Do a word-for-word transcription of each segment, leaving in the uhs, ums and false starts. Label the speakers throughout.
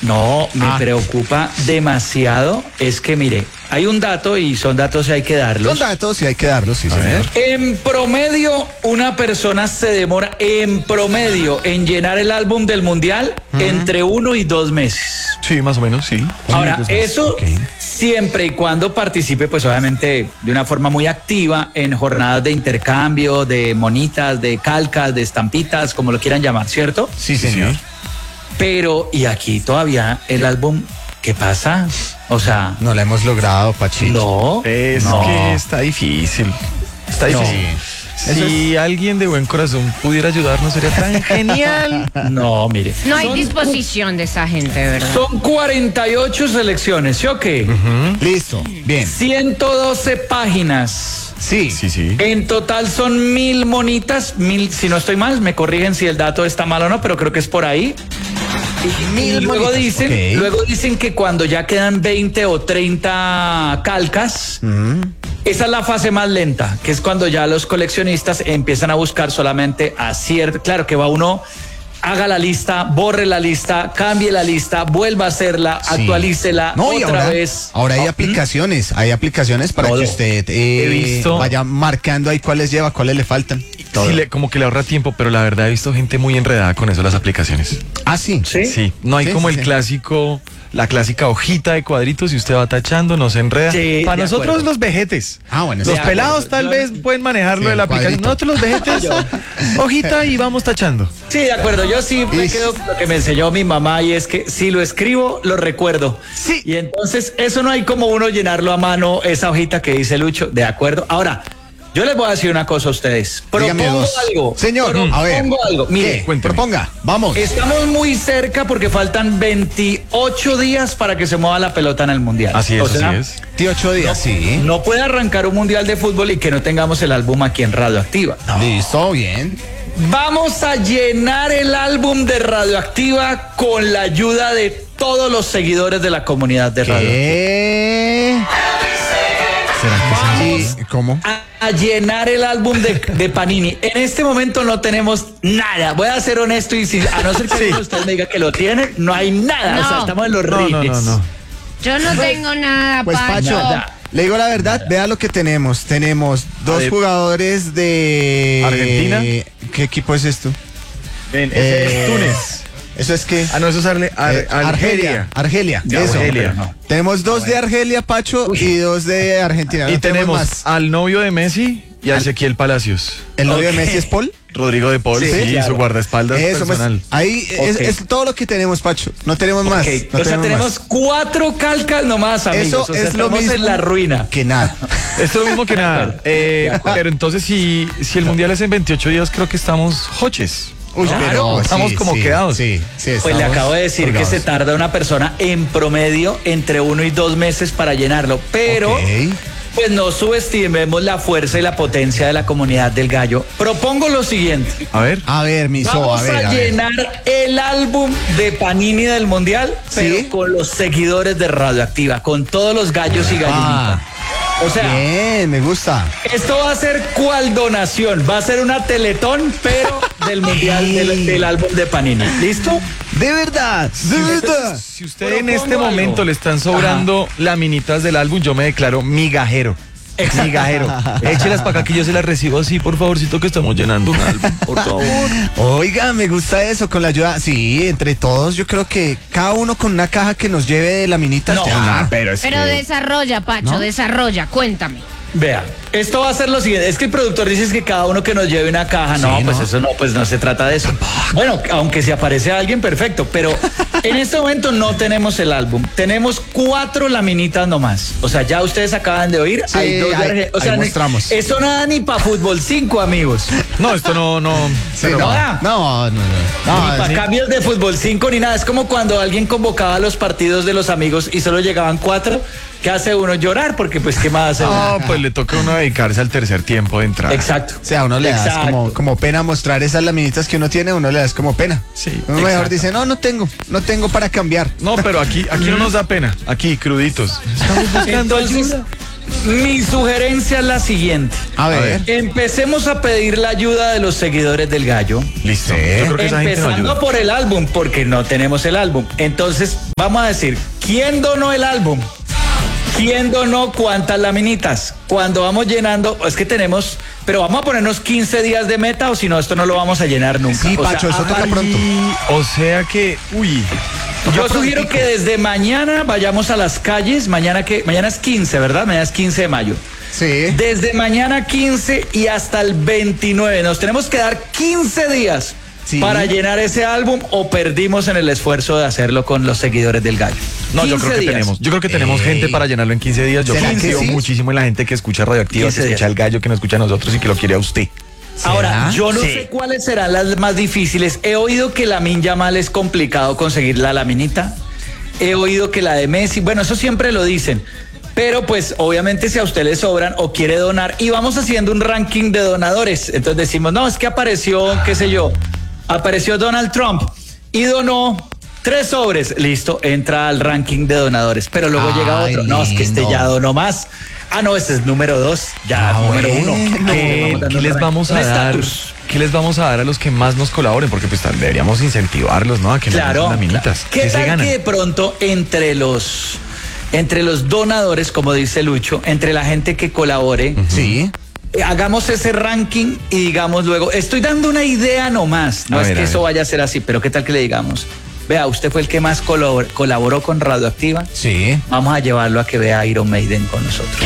Speaker 1: No, me
Speaker 2: Ah.
Speaker 1: preocupa demasiado. Es que, mire, hay un dato y son datos y hay que darlos.
Speaker 2: Son datos y hay que darlos, sí, señor.
Speaker 1: En promedio, una persona se demora en promedio en llenar el álbum del mundial entre uno y dos meses.
Speaker 3: Sí, más o menos, sí.
Speaker 1: Ahora,
Speaker 2: dos meses,
Speaker 1: eso
Speaker 2: ok.
Speaker 1: siempre y cuando participe, pues obviamente de una forma muy activa en jornadas de intercambio, de monitas, de calcas, de estampitas, como lo quieran llamar, ¿cierto?
Speaker 2: Sí, señor.
Speaker 1: Pero, y aquí todavía el álbum, ¿qué pasa? O sea,
Speaker 2: No la hemos logrado, Pachito.
Speaker 1: no.
Speaker 3: Es
Speaker 1: no.
Speaker 3: que está difícil. Está
Speaker 1: No.
Speaker 3: difícil. Si alguien de buen corazón pudiera ayudarnos, sería tan genial.
Speaker 1: No, mire.
Speaker 4: No hay
Speaker 1: Son-
Speaker 4: disposición de esa gente, ¿verdad?
Speaker 1: Son cuarenta y ocho selecciones, ¿sí o qué?
Speaker 2: Listo, bien.
Speaker 1: ciento doce páginas.
Speaker 2: Sí.
Speaker 3: Sí, sí.
Speaker 1: En total son mil monitas, mil, si no estoy mal, me corrigen si el dato está mal o no, pero creo que es por ahí. Y,
Speaker 2: Mil
Speaker 1: y luego
Speaker 2: monitas,
Speaker 1: dicen,
Speaker 2: ok.
Speaker 1: luego dicen que cuando ya quedan veinte o treinta calcas, esa es la fase más lenta, que es cuando ya los coleccionistas empiezan a buscar solamente a cierto, claro que va uno, haga la lista, borre la lista, cambie la lista, vuelva a hacerla,
Speaker 2: Sí.
Speaker 1: actualícela
Speaker 2: No, y
Speaker 1: otra
Speaker 2: ahora,
Speaker 1: vez.
Speaker 2: ahora hay
Speaker 1: Oh,
Speaker 2: aplicaciones, hay aplicaciones para
Speaker 1: Todo.
Speaker 2: que usted eh,
Speaker 3: He visto-
Speaker 2: vaya marcando ahí cuáles lleva, cuáles le faltan. Todo.
Speaker 3: Sí, le- como que le ahorra tiempo, pero la verdad he visto gente muy enredada con eso, las aplicaciones.
Speaker 2: Ah, sí.
Speaker 1: ¿Sí?
Speaker 3: Sí, no hay
Speaker 2: Sí,
Speaker 3: como
Speaker 2: sí,
Speaker 3: el
Speaker 2: sí.
Speaker 3: clásico, la clásica hojita de cuadritos y usted va tachando, no se enreda.
Speaker 1: Sí,
Speaker 3: Para
Speaker 1: de
Speaker 3: nosotros
Speaker 1: acuerdo.
Speaker 3: los vejetes.
Speaker 2: Ah, bueno,
Speaker 3: Los
Speaker 2: sí.
Speaker 3: pelados
Speaker 1: acuerdo.
Speaker 3: tal
Speaker 1: Yo-
Speaker 3: vez pueden manejarlo
Speaker 2: Sí,
Speaker 3: de la
Speaker 2: el
Speaker 3: aplicación.
Speaker 2: cuadrito.
Speaker 3: Nosotros los vejetes, hojita y vamos tachando.
Speaker 1: Sí, de acuerdo. Yo sí me
Speaker 2: Y-
Speaker 1: quedo con lo que me enseñó mi mamá y es que si lo escribo, lo recuerdo.
Speaker 3: Sí.
Speaker 1: Y entonces eso no hay como uno llenarlo a mano, esa hojita que dice Lucho. De acuerdo. Ahora, yo les voy a decir una cosa a ustedes.
Speaker 2: Dígame
Speaker 1: Propongo
Speaker 2: dos.
Speaker 1: algo.
Speaker 2: Señor, a ver.
Speaker 1: Propongo algo. Mire,
Speaker 2: ¿Qué?
Speaker 3: cuénteme.
Speaker 2: Proponga, vamos.
Speaker 1: estamos muy cerca porque faltan veintiocho días para que se mueva la pelota en el mundial.
Speaker 3: Así es,
Speaker 1: O sea,
Speaker 3: así es.
Speaker 2: Tío, ocho días, sí.
Speaker 1: No puede arrancar un mundial de fútbol y que no tengamos el álbum aquí en Radioactiva.
Speaker 2: Listo, bien.
Speaker 1: Vamos a llenar el álbum de Radioactiva con la ayuda de todos los seguidores de la comunidad de Radio.
Speaker 2: ¿Qué?
Speaker 3: ¿Será que sí?
Speaker 2: Sí, ¿cómo?
Speaker 1: A, a llenar el álbum de, de Panini. En este momento no tenemos nada. Voy a ser honesto y si, a no ser que alguno de ustedes me diga que lo tienen, no hay nada. O sea,
Speaker 4: No.
Speaker 1: estamos en los
Speaker 3: No, no,
Speaker 1: rines.
Speaker 3: no, no.
Speaker 4: Yo no tengo nada,
Speaker 2: Pues Pacho,
Speaker 1: Nada.
Speaker 2: le digo la verdad, vea lo que tenemos. Tenemos dos
Speaker 3: ver.
Speaker 2: jugadores de...
Speaker 3: ¿Argentina?
Speaker 2: ¿Qué equipo es esto?
Speaker 3: Ven, ese
Speaker 2: Eh,
Speaker 3: es Túnez.
Speaker 2: Eso es que...
Speaker 3: Ah, no, eso es Arle- Ar-
Speaker 2: Eh,
Speaker 3: Argelia.
Speaker 2: Argelia,
Speaker 1: Ya,
Speaker 2: eso.
Speaker 3: Argelia.
Speaker 1: pero no.
Speaker 2: Tenemos dos de Argelia, Pacho, y dos de Argentina.
Speaker 3: Y
Speaker 2: No
Speaker 3: tenemos
Speaker 2: más.
Speaker 3: al novio de Messi y a Ezequiel Palacios.
Speaker 2: ¿El novio
Speaker 1: Ok.
Speaker 2: de Messi es Paul?
Speaker 3: Rodrigo de Paul,
Speaker 1: Sí,
Speaker 3: sí,
Speaker 1: claro.
Speaker 3: su guardaespaldas
Speaker 2: Eso, pues,
Speaker 3: personal.
Speaker 2: ahí es,
Speaker 1: Ok.
Speaker 2: es todo lo que tenemos, Pacho. No tenemos más.
Speaker 1: Ok,
Speaker 2: no
Speaker 1: o sea, tenemos
Speaker 2: más.
Speaker 1: cuatro calcas nomás, amigos.
Speaker 2: Eso
Speaker 1: o sea,
Speaker 2: es lo
Speaker 1: estamos
Speaker 2: mismo
Speaker 1: en la ruina.
Speaker 2: que nada.
Speaker 3: Esto es lo mismo que nada. Eh, pero entonces, si, si el mundial es en veintiocho días, creo que estamos hoches.
Speaker 2: Uy,
Speaker 1: Claro,
Speaker 2: pero
Speaker 3: estamos
Speaker 2: sí,
Speaker 3: como
Speaker 2: sí,
Speaker 3: quedados.
Speaker 2: Sí, sí,
Speaker 1: Pues le
Speaker 2: estamos
Speaker 1: acabo de decir
Speaker 2: colgados.
Speaker 1: que se tarda una persona en promedio entre uno y dos meses para llenarlo, pero
Speaker 2: Ok.
Speaker 1: pues no subestimemos la fuerza y la potencia de la comunidad del gallo. Propongo lo siguiente.
Speaker 3: A ver.
Speaker 2: A ver, Miso,
Speaker 1: Vamos
Speaker 2: a ver,
Speaker 1: a,
Speaker 2: a ver.
Speaker 1: llenar el álbum de Panini del Mundial, pero
Speaker 2: Sí.
Speaker 1: con los seguidores de Radioactiva, con todos los gallos y gallinitas. O sea,
Speaker 2: Bien, me gusta.
Speaker 1: esto va a ser cual donación, va a ser una teletón, pero del Mundial del, del álbum de Panini. ¿Listo?
Speaker 2: De verdad, de verdad.
Speaker 3: Si usted en
Speaker 1: Propongo
Speaker 3: este
Speaker 1: algo.
Speaker 3: momento le están sobrando laminitas del álbum, yo me declaro migajero. Migajero. Échelas para acá que yo se las recibo así, por favorcito, que estamos llenando un álbum, por favor.
Speaker 2: Oiga, me gusta eso, con la ayuda. Sí, entre todos, yo creo que cada uno con una caja que nos lleve de laminitas.
Speaker 1: No,
Speaker 2: ya. pero es
Speaker 4: Pero
Speaker 2: que-
Speaker 4: desarrolla, Pacho,
Speaker 2: ¿No?
Speaker 4: desarrolla, cuéntame.
Speaker 1: Vea, esto va a ser lo siguiente. Es que el productor dice que cada uno que nos lleve una caja. No,
Speaker 2: Sí,
Speaker 1: pues
Speaker 2: no.
Speaker 1: eso no, pues no se trata de eso. Bueno, aunque si aparece alguien, perfecto. Pero en este momento no tenemos el álbum. Tenemos cuatro laminitas nomás. O sea, ya ustedes acaban de oír.
Speaker 2: Sí,
Speaker 1: hay dos de
Speaker 2: ahí-
Speaker 1: Arge- O
Speaker 2: ahí
Speaker 1: sea, ni-
Speaker 2: mostramos.
Speaker 1: eso nada ni para fútbol cinco, amigos.
Speaker 3: No, esto no, no.
Speaker 2: Sí,
Speaker 3: pero-
Speaker 2: no,
Speaker 1: no,
Speaker 2: no, no, no.
Speaker 1: ni
Speaker 2: No,
Speaker 1: para
Speaker 2: sí.
Speaker 1: cambios de fútbol cinco ni nada. Es como cuando alguien convocaba los partidos de los amigos y solo llegaban cuatro. ¿Qué hace uno? Llorar, porque pues qué más hace uno?
Speaker 3: No, pues le toca a uno dedicarse al tercer tiempo de entrada.
Speaker 1: Exacto.
Speaker 2: O sea, a uno le da
Speaker 1: Exacto.
Speaker 2: como, como pena mostrar esas laminitas que uno tiene, a uno le da como pena.
Speaker 3: Sí,
Speaker 2: Uno mejor
Speaker 1: exacto.
Speaker 2: dice, no, no tengo, no tengo para cambiar.
Speaker 3: No, pero aquí, aquí no nos da pena. Aquí, cruditos. Estamos buscando
Speaker 1: Entonces,
Speaker 3: ayuda.
Speaker 1: Mi sugerencia es la siguiente.
Speaker 2: A ver.
Speaker 1: Empecemos a pedir la ayuda de los seguidores del gallo.
Speaker 3: Listo. Yo creo que esa gente no
Speaker 1: Empezando
Speaker 3: ayuda.
Speaker 1: por el álbum, porque no tenemos el álbum. Entonces, vamos a decir, ¿quién donó el álbum? ¿Quién donó cuántas laminitas? Cuando vamos llenando, es que tenemos, pero vamos a ponernos quince días de meta o si no, esto no lo vamos a llenar nunca.
Speaker 2: Sí,
Speaker 1: O sea,
Speaker 2: Pacho, eso
Speaker 1: a-
Speaker 2: toca
Speaker 1: a-
Speaker 2: pronto.
Speaker 3: O sea que, uy.
Speaker 1: Yo sugiero que desde mañana vayamos a las calles, mañana que, mañana es quince, ¿verdad? Mañana es quince de mayo.
Speaker 2: Sí.
Speaker 1: Desde mañana quince y hasta el veintinueve. Nos tenemos que dar quince días
Speaker 2: Sí.
Speaker 1: para llenar ese álbum o perdimos en el esfuerzo de hacerlo con los seguidores del gallo.
Speaker 3: No, yo creo que
Speaker 1: días.
Speaker 3: tenemos. Yo creo que tenemos
Speaker 2: Ey.
Speaker 3: gente para llenarlo en quince días. Yo
Speaker 2: ¿Será que
Speaker 3: confío
Speaker 2: sí?
Speaker 3: muchísimo en la gente que escucha Radioactiva, que
Speaker 1: quince
Speaker 3: escucha
Speaker 1: días.
Speaker 3: al gallo, que nos escucha a nosotros y que lo quiere a usted.
Speaker 1: Ahora, yo no
Speaker 3: Sí.
Speaker 1: sé cuáles serán las más difíciles. He oído que la Min Yamal es complicado conseguir la laminita. He oído que la de Messi, bueno, eso siempre lo dicen. Pero pues obviamente si a usted le sobran o quiere donar y vamos haciendo un ranking de donadores. Entonces decimos, no, es que apareció, qué sé yo, apareció Donald Trump y donó tres sobres. Listo, entra al ranking de donadores. Pero luego
Speaker 2: Ay,
Speaker 1: llega otro. No, es que este
Speaker 2: lindo.
Speaker 1: ya donó más. Ah, no, este es número dos. Ya,
Speaker 2: Ah,
Speaker 1: número
Speaker 2: bueno.
Speaker 1: uno.
Speaker 3: ¿Qué,
Speaker 1: Vamos dando
Speaker 3: qué
Speaker 1: un
Speaker 3: les
Speaker 1: ranking.
Speaker 3: vamos a
Speaker 1: Un
Speaker 3: dar?
Speaker 1: estatus.
Speaker 3: ¿Qué les vamos a dar a los que más nos colaboren? Porque pues tal- deberíamos incentivarlos, ¿no? A que nos
Speaker 1: Claro.
Speaker 3: den laminitas.
Speaker 1: claro. ¿Qué,
Speaker 3: ¿Qué se
Speaker 1: tal
Speaker 3: ganan?
Speaker 1: que de pronto entre los entre los donadores, como dice Lucho, entre la gente que colabore,
Speaker 2: Sí.
Speaker 1: eh, hagamos ese ranking y digamos luego, estoy dando una idea nomás, no
Speaker 3: A
Speaker 1: es
Speaker 3: ver,
Speaker 1: que
Speaker 3: a
Speaker 1: eso
Speaker 3: ver.
Speaker 1: vaya a ser así, pero qué tal que le digamos, vea, usted fue el que más colabor- colaboró con Radioactiva,
Speaker 2: Sí.
Speaker 1: vamos a llevarlo a que vea Iron Maiden con nosotros.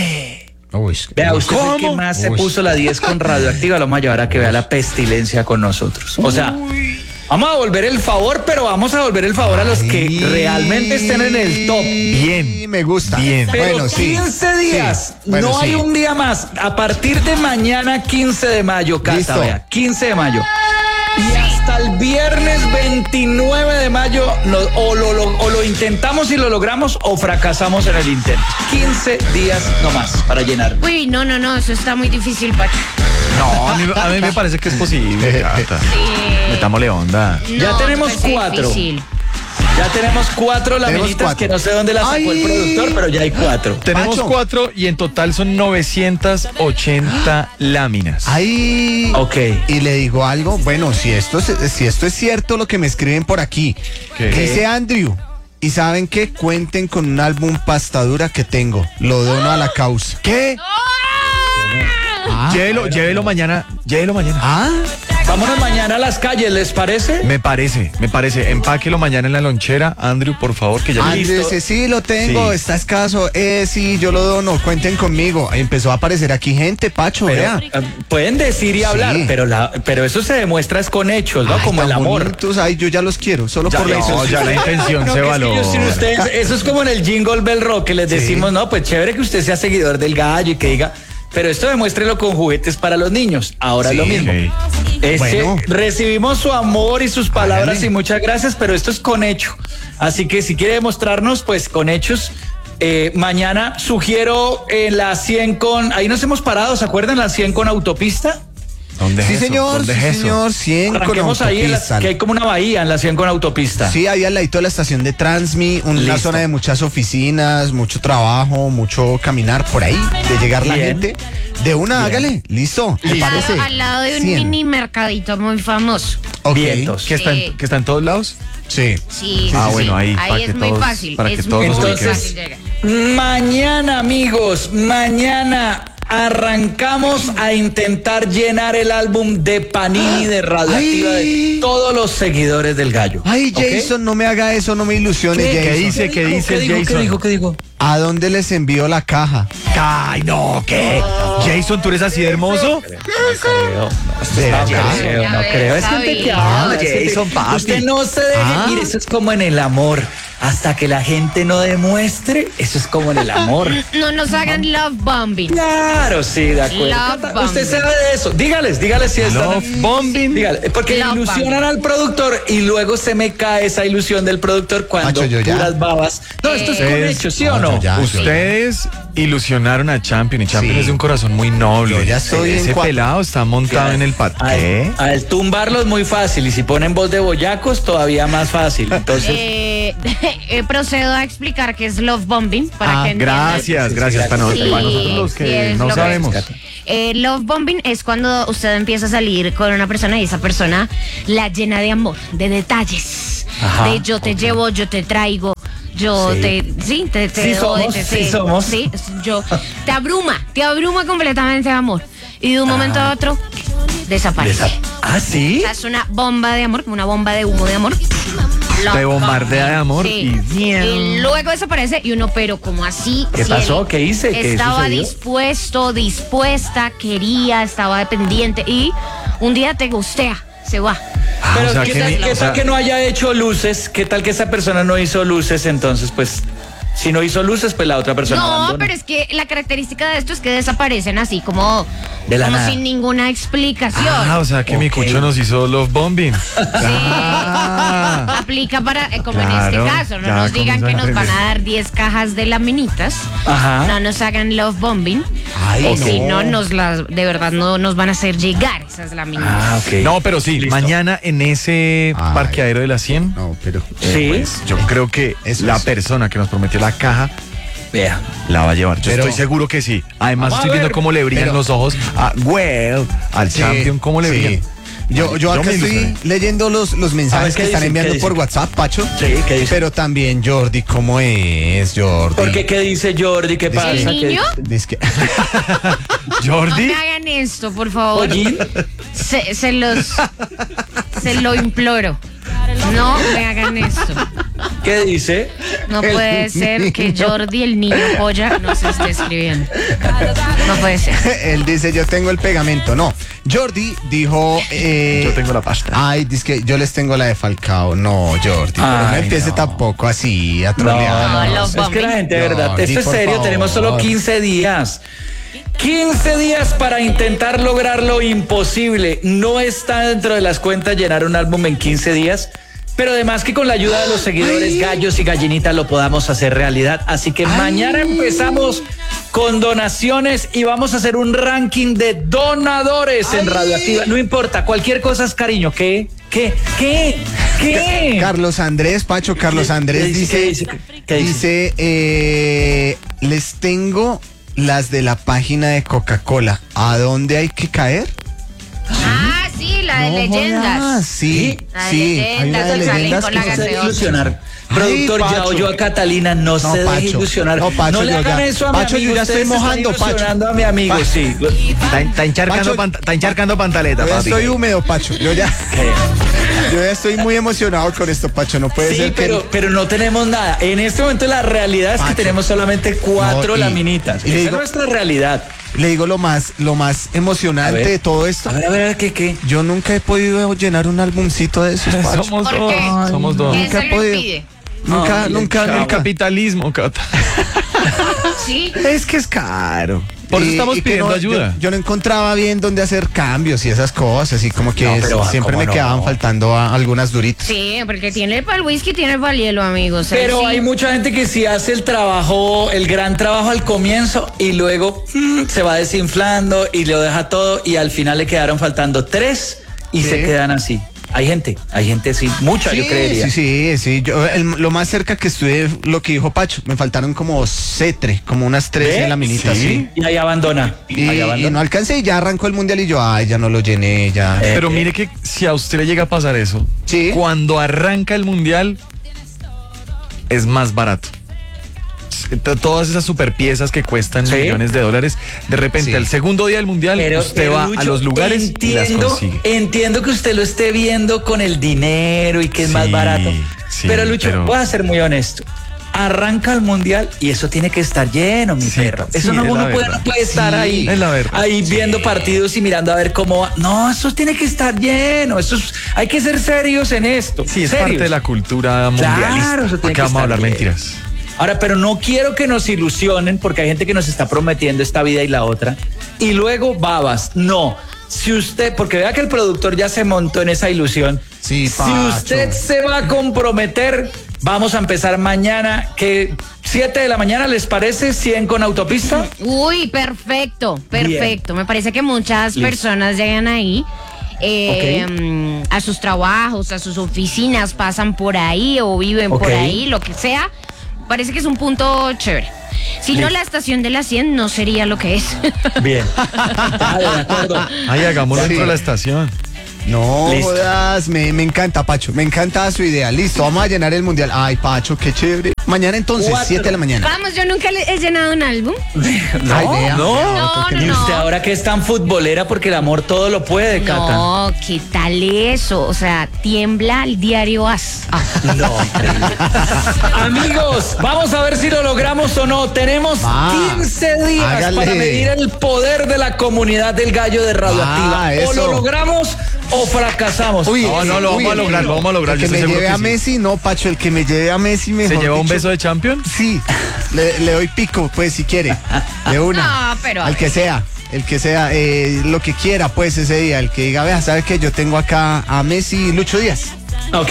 Speaker 2: Uy,
Speaker 1: Vea, usted fue el que
Speaker 3: ¿Cómo?
Speaker 1: más se
Speaker 2: Uy.
Speaker 1: puso la diez con Radioactiva, lo vamos a llevar a que vea la Pestilencia con nosotros. O sea, vamos a devolver el favor, pero vamos a devolver el favor a los que
Speaker 2: Ay.
Speaker 1: realmente estén en el top.
Speaker 3: Bien.
Speaker 2: Sí, me gusta.
Speaker 3: Bien.
Speaker 1: Pero
Speaker 2: Bueno, sí.
Speaker 1: quince días,
Speaker 2: Sí. Bueno,
Speaker 1: no hay
Speaker 2: sí.
Speaker 1: un día más. A partir de mañana, quince de mayo, Cata,
Speaker 2: Listo.
Speaker 1: vea, quince de mayo. Y hasta el viernes veintinueve de mayo no- o, lo, lo- o lo intentamos y lo logramos o fracasamos en el intento. quince días nomás para llenar.
Speaker 4: Uy, no, no, no, eso está muy difícil, Pacho.
Speaker 3: No, a mí, a mí me parece que es posible. Cata. Metámosle onda.
Speaker 1: Ya
Speaker 4: No,
Speaker 1: tenemos
Speaker 4: me parece
Speaker 1: cuatro.
Speaker 4: difícil.
Speaker 1: Ya tenemos cuatro laminitas
Speaker 2: cuatro.
Speaker 1: que no sé dónde las sacó el
Speaker 2: Ay.
Speaker 1: productor, pero ya hay cuatro.
Speaker 3: Tenemos
Speaker 2: Pacho.
Speaker 3: cuatro y en total son novecientas ochenta láminas.
Speaker 2: Ay.
Speaker 1: Ok.
Speaker 2: Y le digo algo, bueno, si esto, es- si esto es cierto lo que me escriben por aquí,
Speaker 3: ¿Qué?
Speaker 2: dice Andrew, y saben que cuenten con un álbum pastadura que tengo, lo dono a la causa.
Speaker 3: ¿Qué?
Speaker 2: Ah,
Speaker 3: Llévelo, llévelo mañana. Llévelo mañana.
Speaker 2: ah,
Speaker 1: Vámonos mañana a las calles, ¿les parece?
Speaker 3: Me parece, me parece. Empáquelo mañana en la lonchera, Andrew, por favor, que ya
Speaker 2: Andrew
Speaker 1: listo.
Speaker 2: dice, sí, lo tengo,
Speaker 3: Sí.
Speaker 2: está escaso, eh, sí, yo lo dono, cuenten conmigo. Ahí empezó a aparecer aquí gente, Pacho,
Speaker 1: Pero,
Speaker 2: vea.
Speaker 1: eh, pueden decir y hablar,
Speaker 2: Sí.
Speaker 1: pero la, pero eso se demuestra es con hechos, ¿no?
Speaker 2: Ay,
Speaker 1: Como el
Speaker 2: tan
Speaker 1: amor.
Speaker 2: bonitos, ay, yo ya los quiero, solo
Speaker 3: Ya,
Speaker 2: por la
Speaker 3: no,
Speaker 2: intención.
Speaker 3: ya la intención
Speaker 1: No,
Speaker 3: se
Speaker 1: que es que
Speaker 3: valora.
Speaker 1: yo sin ustedes, eso es como en el Jingle Bell Rock que les
Speaker 2: Sí.
Speaker 1: decimos, no, pues chévere que usted sea seguidor del gallo y que diga, pero esto demuéstrelo con juguetes para los niños. Ahora
Speaker 2: Sí,
Speaker 1: es lo mismo.
Speaker 3: ok.
Speaker 1: Es
Speaker 2: Bueno.
Speaker 1: que recibimos su amor y sus palabras
Speaker 2: Hágale.
Speaker 1: y muchas gracias, pero esto es con hecho. Así que si quiere demostrarnos, pues con hechos. Eh, mañana sugiero en la cien con, ahí nos hemos parado, ¿se acuerdan? La cien con autopista.
Speaker 3: ¿Dónde es
Speaker 2: Sí,
Speaker 3: eso?
Speaker 2: señor,
Speaker 3: ¿Dónde
Speaker 2: sí,
Speaker 3: es eso?
Speaker 2: señor, cien con
Speaker 1: Arranquemos ahí, en la-
Speaker 2: autopista.
Speaker 1: que hay como una bahía en la cien con autopista.
Speaker 2: Sí, ahí al ladito de la estación de Transmi, una
Speaker 1: Listo.
Speaker 2: zona de muchas oficinas, mucho trabajo, mucho caminar por ahí, de llegar la
Speaker 1: Bien.
Speaker 2: gente. De una, hágale, listo, ¿me
Speaker 4: Al lado-
Speaker 2: parece?
Speaker 4: Al lado de un
Speaker 2: cien.
Speaker 4: mini mercadito muy famoso.
Speaker 2: Ok,
Speaker 1: Vientos.
Speaker 3: ¿Que está, en,
Speaker 4: Sí.
Speaker 3: ¿Que está en todos lados?
Speaker 2: sí.
Speaker 4: Sí,
Speaker 3: Ah,
Speaker 4: sí,
Speaker 3: bueno,
Speaker 4: sí.
Speaker 3: ahí,
Speaker 4: Ahí
Speaker 3: para
Speaker 4: es
Speaker 3: que
Speaker 4: muy
Speaker 3: todos-
Speaker 4: fácil.
Speaker 3: para que
Speaker 4: es
Speaker 3: todos
Speaker 4: muy
Speaker 1: nos
Speaker 4: fácil
Speaker 1: ubiquemos.
Speaker 4: llegar.
Speaker 1: Mañana, amigos, mañana arrancamos a intentar llenar el álbum de Panini de Radioactiva
Speaker 2: Ay.
Speaker 1: de todos los seguidores del gallo.
Speaker 2: Ay,
Speaker 1: ¿Ok?
Speaker 2: Jason, no me haga eso, no me ilusiones,
Speaker 1: ¿Qué?
Speaker 2: Jason.
Speaker 3: ¿Qué dice? ¿Qué
Speaker 1: dijo?
Speaker 3: dice
Speaker 1: ¿Qué
Speaker 3: el
Speaker 1: dijo? ¿Qué
Speaker 3: Jason?
Speaker 1: dijo? ¿Qué dijo?
Speaker 2: ¿A dónde les envío la caja?
Speaker 3: Ay, no, ¿qué? Jason, ¿tú eres así de hermoso?
Speaker 2: ¿De
Speaker 1: No
Speaker 2: verdad?
Speaker 1: creo, no
Speaker 4: Ya
Speaker 1: creo.
Speaker 4: ves,
Speaker 1: Es gente que
Speaker 4: sabía.
Speaker 1: habla, es gente-
Speaker 3: Jason, papi.
Speaker 1: Usted no se deje.
Speaker 2: Ah.
Speaker 1: Mire, eso es como en el amor. Hasta que la gente no demuestre, eso es como en el amor.
Speaker 4: No nos hagan love bombing.
Speaker 1: Claro, sí, de acuerdo.
Speaker 4: Love
Speaker 1: Cata,
Speaker 4: bombing.
Speaker 1: Usted sabe de eso. Dígales, dígales si están.
Speaker 3: Love bombing.
Speaker 1: Dígale, porque
Speaker 4: Love
Speaker 1: ilusionan
Speaker 4: bombing.
Speaker 1: al productor y luego se me cae esa ilusión del productor cuando
Speaker 2: Macho, yo ya.
Speaker 1: puras babas. No, esto es con
Speaker 3: Ustedes-
Speaker 1: hechos, ¿sí o
Speaker 2: No,
Speaker 1: no?
Speaker 2: yo ya.
Speaker 3: Ustedes ilusionaron a Champion y Champion
Speaker 2: Sí.
Speaker 3: es de un corazón muy noble.
Speaker 2: Yo ya estoy en
Speaker 3: Ese
Speaker 2: cuatro.
Speaker 3: pelado está montado en el paté.
Speaker 1: Al, al tumbarlo es muy fácil y si ponen voz de boyacos todavía más fácil. Entonces,
Speaker 4: Eh, eh, procedo a explicar qué es love bombing para
Speaker 2: Ah,
Speaker 4: que entiendan.
Speaker 3: Gracias,
Speaker 1: Sí,
Speaker 3: gracias.
Speaker 1: sí,
Speaker 3: Para,
Speaker 4: sí,
Speaker 3: para nosotros los
Speaker 4: sí,
Speaker 3: que
Speaker 4: es
Speaker 3: no
Speaker 4: lo que
Speaker 3: sabemos.
Speaker 4: es. Eh, love bombing es cuando usted empieza a salir con una persona y esa persona la llena de amor, de detalles,
Speaker 1: Ajá,
Speaker 4: de yo te llevo, yo te traigo, yo
Speaker 1: Sí.
Speaker 4: te, sí, te, te
Speaker 1: Sí
Speaker 4: doy,
Speaker 1: somos,
Speaker 4: te-
Speaker 1: sí
Speaker 4: te-
Speaker 1: somos.
Speaker 4: sí, yo te abruma, te abruma completamente de amor y de un momento a otro desaparece.
Speaker 1: Desa- ¿Ah, sí?
Speaker 4: O sea, es una bomba de amor, una bomba de humo de amor.
Speaker 3: Te bombardea de amor
Speaker 4: Sí.
Speaker 3: y
Speaker 4: Y luego desaparece y uno, pero como así.
Speaker 1: ¿Qué
Speaker 4: Si
Speaker 1: pasó?
Speaker 4: él
Speaker 1: ¿Qué hice? ¿Qué
Speaker 4: Estaba
Speaker 1: sucedió?
Speaker 4: dispuesto, dispuesta, quería, estaba dependiente y un día te gustea, se va.
Speaker 3: Ah,
Speaker 1: Pero
Speaker 3: o sea,
Speaker 1: ¿qué,
Speaker 3: que
Speaker 1: tal,
Speaker 3: mi-
Speaker 1: qué
Speaker 3: o sea,
Speaker 1: tal que no haya hecho luces? ¿Qué tal que esa persona no hizo luces? Entonces, pues, si no hizo luces, pues la otra persona
Speaker 4: No,
Speaker 1: abandona.
Speaker 4: pero es que la característica de esto es que desaparecen así como,
Speaker 1: De la
Speaker 4: como
Speaker 1: nada.
Speaker 4: sin ninguna explicación.
Speaker 3: Ah, o sea que mi
Speaker 1: Ok.
Speaker 3: cucho nos hizo love bombing.
Speaker 4: Sí, aplica para, eh, como
Speaker 3: Claro,
Speaker 4: en este caso, no
Speaker 3: ya
Speaker 4: nos digan
Speaker 3: comienzo
Speaker 4: que
Speaker 3: a
Speaker 4: nos van
Speaker 3: entender.
Speaker 4: a dar diez cajas de laminitas,
Speaker 1: Ajá.
Speaker 4: no nos hagan love bombing,
Speaker 2: Ay,
Speaker 4: eh,
Speaker 2: no.
Speaker 4: si no nos las, de verdad no nos van a hacer llegar esas laminitas.
Speaker 1: Ah, ok.
Speaker 3: No, pero sí,
Speaker 1: Listo.
Speaker 3: mañana en ese
Speaker 2: Ay.
Speaker 3: parqueadero de la cien,
Speaker 2: No, pero.
Speaker 1: Sí.
Speaker 3: pues, yo creo que
Speaker 2: Eso
Speaker 3: la
Speaker 2: es.
Speaker 3: persona que nos prometió la caja
Speaker 1: Vea.
Speaker 3: la va a llevar. Yo
Speaker 2: Pero-
Speaker 3: estoy seguro que sí. Además,
Speaker 1: Vamos a
Speaker 3: estoy viendo
Speaker 1: ver.
Speaker 3: cómo le brillan
Speaker 2: Pero-
Speaker 3: los ojos a well, al
Speaker 2: Sí,
Speaker 3: Champion, cómo le
Speaker 2: sí.
Speaker 3: brillan.
Speaker 2: Yo, yo
Speaker 3: Yo
Speaker 2: acá
Speaker 3: me
Speaker 2: estoy
Speaker 3: ilusioné.
Speaker 2: leyendo los, los
Speaker 1: A
Speaker 2: mensajes
Speaker 1: ver,
Speaker 2: que
Speaker 1: ¿qué
Speaker 2: están
Speaker 1: dicen?
Speaker 2: enviando
Speaker 1: ¿Qué
Speaker 2: por
Speaker 1: dicen?
Speaker 2: WhatsApp, Pacho.
Speaker 1: Sí, ¿qué dicen?
Speaker 2: Pero también, Jordi, ¿cómo es, Jordi?
Speaker 1: ¿Por qué? ¿Qué dice Jordi? ¿Qué pasa?
Speaker 4: ¿El
Speaker 1: ¿Qué-
Speaker 4: niño?
Speaker 2: Dice que-
Speaker 4: No
Speaker 3: Jordi,
Speaker 4: me hagan esto, por favor.
Speaker 1: Ollín.
Speaker 4: Se, se los, se lo imploro. No me hagan esto.
Speaker 1: ¿Qué dice?
Speaker 4: No
Speaker 2: El
Speaker 4: puede ser que
Speaker 2: niño.
Speaker 4: Jordi, el niño polla, nos esté escribiendo. No puede ser.
Speaker 2: Él dice, yo tengo el pegamento. No, Jordi dijo... eh,
Speaker 3: yo tengo la pasta.
Speaker 2: Ay, dice que yo les tengo la de Falcao. No, Jordi, pero no
Speaker 1: Ay,
Speaker 2: empiece
Speaker 1: no.
Speaker 2: tampoco así a
Speaker 1: No,
Speaker 2: trolear.
Speaker 1: no,
Speaker 4: No,
Speaker 1: no.
Speaker 4: love
Speaker 1: Es que la
Speaker 4: bombing.
Speaker 1: gente, de verdad,
Speaker 2: Jordi,
Speaker 1: esto es
Speaker 2: por
Speaker 1: serio,
Speaker 2: favor.
Speaker 1: tenemos solo quince días. quince días para intentar lograr lo imposible. No está dentro de las cuentas llenar un álbum en quince días, pero además que con la ayuda de los seguidores, gallos y gallinitas, lo podamos hacer realidad. Así que mañana empezamos con donaciones y vamos a hacer un ranking de donadores en Radioactiva. No importa, cualquier cosa es cariño. ¿Qué? ¿Qué? ¿Qué? ¿Qué?
Speaker 2: Carlos Andrés, Pacho, Carlos
Speaker 1: ¿Qué-
Speaker 2: Andrés
Speaker 1: qué dice?
Speaker 2: dice,
Speaker 1: ¿Qué dice? ¿Qué dice?
Speaker 2: dice, eh, les tengo las de la página de Coca-Cola. ¿A dónde hay que caer?
Speaker 4: Ah, sí, la de
Speaker 2: No
Speaker 4: leyendas.
Speaker 2: jodas, sí,
Speaker 4: La de
Speaker 2: sí, hay una
Speaker 4: leyendas,
Speaker 2: de
Speaker 4: el salen
Speaker 2: leyendas
Speaker 4: con la
Speaker 2: que
Speaker 1: No se deje
Speaker 4: gaseosa.
Speaker 1: ilusionar.
Speaker 2: Ay,
Speaker 1: Productor, ya
Speaker 2: Pacho.
Speaker 1: oyó a Catalina, no,
Speaker 2: No,
Speaker 1: se deje
Speaker 2: Pacho.
Speaker 1: ilusionar.
Speaker 2: No, Pacho,
Speaker 1: le
Speaker 2: yo
Speaker 1: hagan
Speaker 2: ya-
Speaker 1: eso a mi
Speaker 2: Pacho, yo
Speaker 1: amigo.
Speaker 2: ya estoy
Speaker 1: Ustedes están
Speaker 2: mojando, Pacho.
Speaker 1: ilusionando a mi amigo,
Speaker 2: Pa-
Speaker 1: sí.
Speaker 3: Está, está encharcando,
Speaker 2: Pacho,
Speaker 3: panta- está encharcando pantaleta,
Speaker 2: Yo ya
Speaker 3: papi.
Speaker 2: estoy húmedo, Pacho. Yo ya, yo ya estoy muy emocionado con esto, Pacho. No puede
Speaker 1: Sí,
Speaker 2: ser
Speaker 1: pero,
Speaker 2: que...
Speaker 1: pero no tenemos nada. En este momento la realidad es que
Speaker 2: Pacho.
Speaker 1: tenemos solamente cuatro
Speaker 2: No, y-
Speaker 1: laminitas.
Speaker 2: y le
Speaker 1: Esa
Speaker 2: digo-
Speaker 1: es nuestra realidad.
Speaker 2: Le digo lo más, lo más
Speaker 1: A
Speaker 2: emocionante
Speaker 1: ver.
Speaker 2: de todo esto.
Speaker 1: A ver, a ver, a ver, ¿qué, qué?
Speaker 2: Yo nunca he podido llenar un álbumcito de esos, Pacho.
Speaker 3: Somos
Speaker 4: ¿Por
Speaker 3: dos,
Speaker 4: qué?
Speaker 3: somos dos.
Speaker 4: ¿Qué
Speaker 2: Nunca
Speaker 4: se
Speaker 2: he
Speaker 4: lo
Speaker 2: podido.
Speaker 4: impide?
Speaker 2: Nunca,
Speaker 1: Ay,
Speaker 2: nunca,
Speaker 1: el
Speaker 3: El
Speaker 2: nunca.
Speaker 3: capitalismo, Cata.
Speaker 4: Sí.
Speaker 2: Es que es caro.
Speaker 3: Por eso
Speaker 2: Y-
Speaker 3: estamos
Speaker 2: y que
Speaker 3: pidiendo
Speaker 2: no,
Speaker 3: ayuda.
Speaker 2: Yo, yo no encontraba bien dónde hacer cambios y esas cosas, y como que
Speaker 1: No, pero,
Speaker 2: es- siempre
Speaker 1: ¿cómo
Speaker 2: me
Speaker 1: no?
Speaker 2: quedaban faltando a- algunas duritas.
Speaker 4: Sí, porque tiene para el whisky, tiene para el hielo, amigos. Ahí
Speaker 1: Pero
Speaker 4: sí.
Speaker 1: hay mucha gente que sí hace el trabajo, el gran trabajo al comienzo y luego mm, se va desinflando y lo deja todo y al final le quedaron faltando tres y
Speaker 2: Sí.
Speaker 1: se quedan así. Hay gente, hay gente sí, mucha yo creería.
Speaker 2: Sí, sí, sí. Yo, el- lo más cerca que estuve, lo que dijo Pacho, me faltaron como cetre, como unas tres
Speaker 1: ¿Ve?
Speaker 2: en la minita,
Speaker 1: Sí.
Speaker 2: sí.
Speaker 1: Y ahí abandona.
Speaker 2: Y,
Speaker 1: ahí
Speaker 2: y
Speaker 1: abandona.
Speaker 2: no alcancé y ya arrancó el mundial y yo, ay, ya no lo llené, ya.
Speaker 1: Eh,
Speaker 3: Pero mire que si a usted le llega a pasar eso,
Speaker 2: Sí.
Speaker 3: cuando arranca el mundial es más barato. T- Todas esas super piezas que cuestan
Speaker 1: Sí.
Speaker 3: millones de dólares, de repente
Speaker 2: Sí.
Speaker 3: al segundo día del mundial
Speaker 1: Pero,
Speaker 3: usted
Speaker 1: pero,
Speaker 3: va a
Speaker 1: Lucho,
Speaker 3: los lugares y las
Speaker 1: entiendo,
Speaker 3: consigue.
Speaker 1: entiendo que usted lo esté viendo con el dinero y que es más
Speaker 3: Sí,
Speaker 1: barato.
Speaker 3: sí,
Speaker 1: pero Lucho,
Speaker 3: pero-
Speaker 1: voy a ser muy honesto. Arranca el mundial y eso tiene que estar lleno, mi
Speaker 3: Sí,
Speaker 1: perro. Eso
Speaker 3: sí,
Speaker 1: no
Speaker 3: es
Speaker 1: uno
Speaker 3: la
Speaker 1: puede,
Speaker 3: verdad.
Speaker 1: no puede estar
Speaker 3: Sí,
Speaker 1: ahí,
Speaker 3: es la verdad.
Speaker 1: ahí viendo partidos y mirando a ver cómo va. No, eso tiene que estar lleno. Eso es- hay que ser serios en esto.
Speaker 3: Sí, es
Speaker 1: serios.
Speaker 3: parte de la cultura mundialista.
Speaker 1: Claro, eso tiene
Speaker 3: ¿Para qué
Speaker 1: que
Speaker 3: vamos a
Speaker 1: estar
Speaker 3: hablar
Speaker 1: bien.
Speaker 3: mentiras?
Speaker 1: Ahora, pero no quiero que nos ilusionen porque hay gente que nos está prometiendo esta vida y la otra. Y luego babas. No. Si usted, porque vea que el productor ya se montó en esa ilusión.
Speaker 2: Sí,
Speaker 1: Si
Speaker 2: Pacho.
Speaker 1: usted se va a comprometer, vamos a empezar mañana. Que siete de la mañana, ¿les parece? cien con autopista.
Speaker 4: Uy, perfecto, perfecto. Me parece que muchas
Speaker 1: Listo.
Speaker 4: personas llegan ahí eh, mm, a sus trabajos, a sus oficinas, pasan por ahí o viven
Speaker 1: Ok.
Speaker 4: por ahí, lo que sea. Parece que es un punto chévere. Si no,
Speaker 1: Listo.
Speaker 4: la estación de la cien no sería lo que es.
Speaker 1: Bien. Dale, de acuerdo.
Speaker 3: Ay, hagámoslo
Speaker 2: Sí.
Speaker 3: dentro de la estación.
Speaker 2: No
Speaker 1: Listo.
Speaker 2: jodas, me, me encanta, Pacho. Me encanta su idea. Listo, vamos a llenar el mundial. Ay, Pacho, qué chévere. Mañana entonces,
Speaker 1: Cuatro.
Speaker 2: siete de la mañana.
Speaker 4: Vamos, yo nunca le he llenado un álbum.
Speaker 2: Ay, vea.
Speaker 4: No,
Speaker 1: Y
Speaker 4: no,
Speaker 1: usted
Speaker 4: no.
Speaker 1: ahora que es tan futbolera porque el amor todo lo puede, Cata.
Speaker 4: No, ¿qué tal eso? O sea, tiembla el diario As. Ah.
Speaker 1: No, increíble. Amigos, vamos a ver si lo logramos o no. Tenemos
Speaker 2: Va.
Speaker 1: quince días
Speaker 2: Hágale.
Speaker 1: para medir el poder de la comunidad del gallo de Radioactiva.
Speaker 2: Ah,
Speaker 1: o
Speaker 2: eso.
Speaker 1: lo logramos o fracasamos.
Speaker 2: Uy,
Speaker 3: No, no, lo
Speaker 2: uy,
Speaker 3: vamos a lograr, lo vamos a lograr.
Speaker 2: El
Speaker 3: Yo
Speaker 2: que me
Speaker 3: estoy seguro
Speaker 2: lleve
Speaker 3: que
Speaker 2: a
Speaker 3: sí.
Speaker 2: Messi, no, Pacho, el que me lleve a Messi mejor
Speaker 3: ¿Se lleva un
Speaker 2: dicho.
Speaker 3: beso de champion?
Speaker 2: Sí, le, le doy pico, pues, si quiere. De una.
Speaker 4: No, pero a
Speaker 2: Al
Speaker 4: ver.
Speaker 2: que sea, el que sea, eh, lo que quiera, pues, ese día. El que diga, vea, ¿sabe qué? Yo tengo acá a Messi y Lucho Díaz.
Speaker 1: Ok.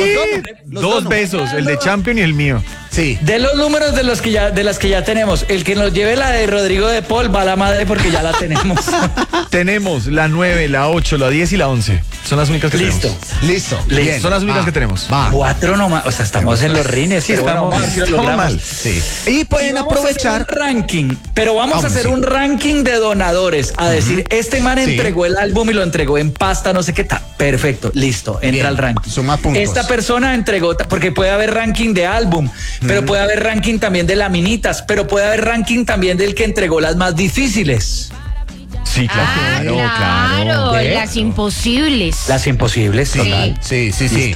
Speaker 2: Los
Speaker 3: Dos
Speaker 2: dono.
Speaker 3: besos, el de champion y el mío.
Speaker 2: Sí.
Speaker 1: De los números de los que ya, de las que ya tenemos, el que nos lleve la de Rodrigo de Paul va a la madre porque ya la tenemos.
Speaker 3: Tenemos la nueve, la ocho, la diez y la once. Son las únicas que
Speaker 1: Listo.
Speaker 3: tenemos.
Speaker 2: Listo.
Speaker 1: Listo.
Speaker 2: Bien.
Speaker 3: Son las únicas
Speaker 2: Va,
Speaker 3: que tenemos.
Speaker 2: Va.
Speaker 1: Cuatro nomás, o sea, estamos en los rines.
Speaker 3: Sí,
Speaker 1: pero bueno,
Speaker 3: estamos,
Speaker 1: vamos a ver si lo
Speaker 3: estamos
Speaker 1: logramos.
Speaker 3: mal.
Speaker 2: Sí. Y pueden
Speaker 1: Y vamos a
Speaker 2: aprovechar.
Speaker 1: hacer un ranking, pero vamos
Speaker 2: Vamos,
Speaker 1: a hacer
Speaker 2: sí.
Speaker 1: un ranking de donadores. A decir, este man
Speaker 2: Sí.
Speaker 1: entregó el álbum y lo entregó en pasta, no sé qué tal. Perfecto, listo, entra
Speaker 2: Bien,
Speaker 1: al ranking.
Speaker 2: suma puntos.
Speaker 1: Esta persona entregó, ta- porque puede haber ranking de álbum, pero puede haber ranking también de laminitas, pero puede haber ranking también del que entregó las más difíciles.
Speaker 3: Sí,
Speaker 4: Ah,
Speaker 3: claro,
Speaker 4: claro,
Speaker 3: claro.
Speaker 1: ¿Ve?
Speaker 4: las imposibles.
Speaker 1: Las imposibles, total.
Speaker 2: Sí, sí, sí.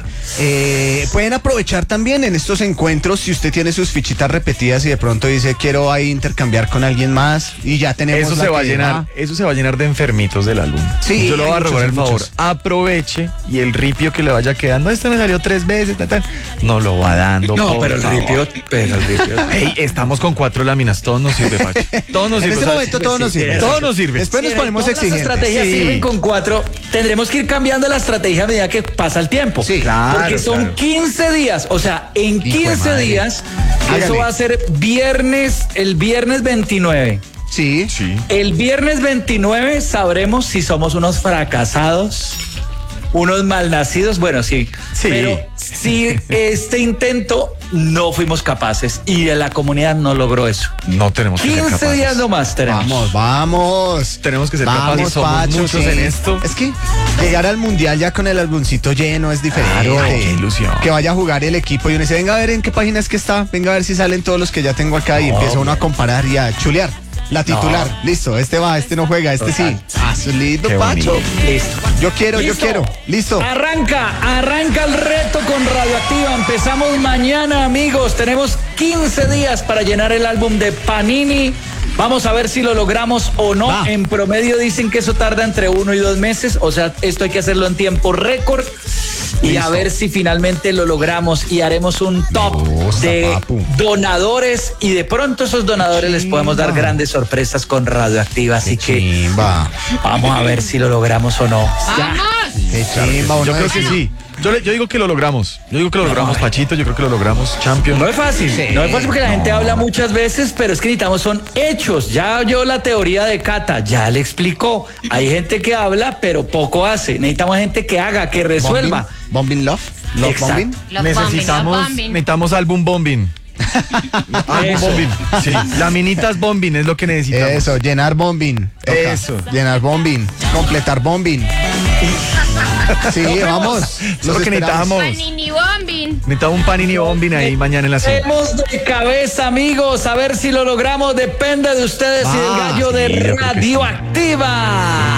Speaker 2: Eh, pueden aprovechar también en estos encuentros si usted tiene sus fichitas repetidas y de pronto dice quiero ahí intercambiar con alguien más y ya tenemos.
Speaker 3: Eso
Speaker 2: la
Speaker 3: se va a
Speaker 2: que
Speaker 3: llenar,
Speaker 2: va.
Speaker 3: eso se va a llenar de enfermitos del álbum.
Speaker 2: Sí,
Speaker 3: yo le voy a
Speaker 2: hay
Speaker 3: rogar el
Speaker 2: muchos,
Speaker 3: favor.
Speaker 2: muchos.
Speaker 3: Aproveche y el ripio que le vaya quedando, este me salió tres veces, tal, tal, no lo va dando.
Speaker 1: No,
Speaker 3: por
Speaker 1: pero el
Speaker 3: favor.
Speaker 1: ripio, pero el ripio.
Speaker 3: Ey, estamos con cuatro láminas, todo nos sirve, Pacho. Todo nos
Speaker 2: En
Speaker 3: sirve.
Speaker 2: este
Speaker 3: o sea,
Speaker 2: momento todo nos
Speaker 1: sí,
Speaker 2: sirve.
Speaker 3: todo nos sirve.
Speaker 2: Después nos
Speaker 1: Sí,
Speaker 2: ponemos
Speaker 1: todas las
Speaker 2: exigentes.
Speaker 1: estrategias
Speaker 3: Sí.
Speaker 1: sirven con cuatro. Tendremos que ir cambiando la estrategia a medida que pasa el tiempo.
Speaker 2: Sí, claro,
Speaker 1: Porque son
Speaker 3: claro.
Speaker 1: quince días. O sea, en
Speaker 2: Hijo de
Speaker 1: quince
Speaker 2: madre.
Speaker 1: días,
Speaker 2: Hágale.
Speaker 1: eso va a ser viernes, el viernes veintinueve.
Speaker 2: Sí.
Speaker 3: Sí.
Speaker 1: El viernes veintinueve sabremos si somos unos fracasados, unos malnacidos. Bueno, sí.
Speaker 3: Sí.
Speaker 1: Pero si este intento no fuimos capaces y de la comunidad no logró eso.
Speaker 3: No tenemos que ser
Speaker 1: quince
Speaker 3: capaces.
Speaker 1: días nomás tenemos.
Speaker 2: Vamos, vamos.
Speaker 3: Tenemos que ser
Speaker 2: Vamos,
Speaker 3: capaces, somos
Speaker 2: Pacho,
Speaker 3: muchos
Speaker 2: sí.
Speaker 3: en esto.
Speaker 2: Es que llegar al mundial ya con el álbumcito lleno es diferente.
Speaker 3: Claro, qué ilusión.
Speaker 2: Que vaya a jugar el equipo y uno dice, venga a ver en qué página es que está, venga a ver si salen todos los que ya tengo acá y empieza uno a comparar y a chulear. La titular, listo, este va, este no juega, este sí. Ah, eso es lindo,
Speaker 3: Qué
Speaker 2: Pacho.
Speaker 3: bonito.
Speaker 1: Listo.
Speaker 2: Yo quiero, yo
Speaker 1: ¿Listo?
Speaker 2: quiero. Listo.
Speaker 1: Arranca, arranca el reto con Radioactiva. Empezamos mañana, amigos. Tenemos quince días para llenar el álbum de Panini. Vamos a ver si lo logramos o no.
Speaker 2: Va.
Speaker 1: En promedio dicen que eso tarda entre uno y dos meses. O sea, esto hay que hacerlo en tiempo récord. Y
Speaker 2: Listo.
Speaker 1: a ver si finalmente lo logramos y haremos un top
Speaker 2: Me gusta,
Speaker 1: de
Speaker 2: papu.
Speaker 1: donadores. Y de pronto esos donadores les podemos dar
Speaker 2: Chimba.
Speaker 1: grandes sorpresas con Radioactiva. Así que
Speaker 2: Chimba.
Speaker 1: vamos a ver si lo logramos o no.
Speaker 4: ¡Vamos!
Speaker 2: Qué chimba. uno
Speaker 3: Yo creo
Speaker 2: dice,
Speaker 3: que sí. Yo, le- yo digo que lo logramos. Yo digo que lo logramos, Pachito. Yo creo que lo logramos, Champion.
Speaker 1: No es fácil,
Speaker 2: Sí,
Speaker 1: no es fácil porque la gente habla muchas veces, pero es que necesitamos son hechos. Ya yo la teoría de Cata, ya le explicó. Hay gente que habla, pero poco hace. Necesitamos gente que haga, que resuelva.
Speaker 2: Bombing Love. Love
Speaker 1: Exacto.
Speaker 2: Bombing.
Speaker 4: Love
Speaker 3: necesitamos,
Speaker 4: bombing, love bombing.
Speaker 3: necesitamos álbum bombing. álbum
Speaker 1: Eso.
Speaker 3: bombing. Sí. Laminitas bombing es lo que necesitamos.
Speaker 2: Eso, llenar bombing. Toca.
Speaker 3: Eso.
Speaker 2: Llenar bombing. Completar bombing. Sí, vamos.
Speaker 3: Es
Speaker 2: Los
Speaker 3: lo que
Speaker 2: esperamos.
Speaker 3: necesitamos.
Speaker 4: Panini bombing.
Speaker 3: Necesitamos un panini bombing ahí mañana en la cena.
Speaker 1: Hemos de cabeza, amigos. A ver si lo logramos. Depende de ustedes y del
Speaker 2: Ah,
Speaker 1: gallo
Speaker 3: sí,
Speaker 1: de
Speaker 3: yo creo que sí.
Speaker 1: Radioactiva.